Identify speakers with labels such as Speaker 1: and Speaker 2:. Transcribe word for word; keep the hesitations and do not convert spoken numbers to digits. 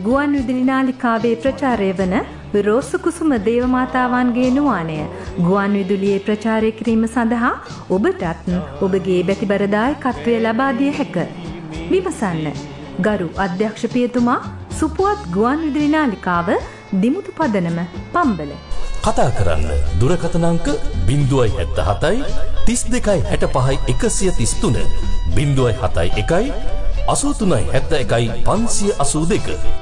Speaker 1: ගුවන් විදුලි නාලිකාවේ ප්‍රචාරය වන රෝස කුසුම දේවමාතාවන්ගේ නුවාණය ගුවන් විදුලියේ ප්‍රචාරය කිරීම සඳහා ඔබටත් ඔබගේ බැතිබර දායකත්වය ලබා දිය හැක. විමසන්න. ගරු අධ්‍යක්ෂ පියතුමා, සුපුවත් ගුවන් විදුලි නාලිකාව, දිමුතු පදනම, පම්බල.
Speaker 2: කතා කරන්න දුරකථන අංක ज़ीरो सात सात तीस दो साठ पाँच एक सौ तीस तीन ज़ीरो सात एक, अस्सी तीन सात एक पाँच आठ दो।